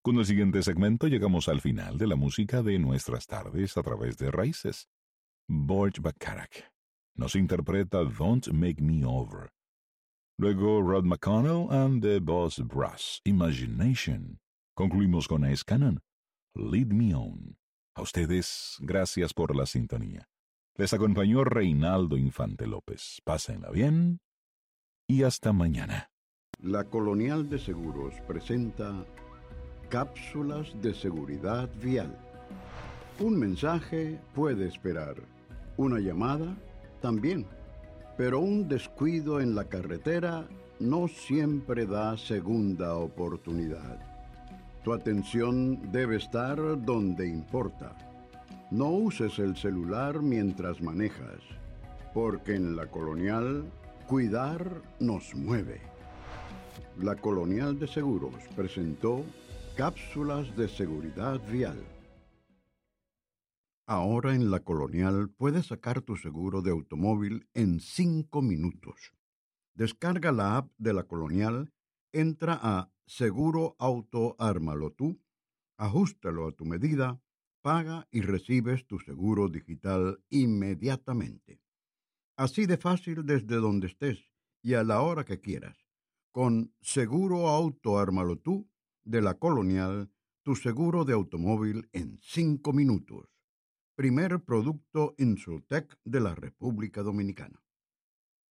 Con el siguiente segmento llegamos al final de la música de nuestras tardes a través de Raíces. Burt Bacharach nos interpreta Don't Make Me Over. Luego Rod McConnell and the Boss Brass, Imagination. Concluimos con Ace Cannon, Lead Me On. A ustedes, gracias por la sintonía. Les acompañó Reinaldo Infante López. Pásenla bien y hasta mañana. La Colonial de Seguros presenta Cápsulas de Seguridad Vial. Un mensaje puede esperar, una llamada también, pero un descuido en la carretera no siempre da segunda oportunidad. Tu atención debe estar donde importa. No uses el celular mientras manejas, porque en la Colonial, cuidar nos mueve. La Colonial de Seguros presentó Cápsulas de Seguridad Vial. Ahora en La Colonial puedes sacar tu seguro de automóvil en 5 minutos. Descarga la app de La Colonial, entra a Seguro Auto Ármalo Tú, ajústalo a tu medida, paga y recibes tu seguro digital inmediatamente. Así de fácil desde donde estés y a la hora que quieras. Con Seguro Auto Ármalo Tú de La Colonial, tu seguro de automóvil en 5 minutos. Primer producto Insurtech de la República Dominicana.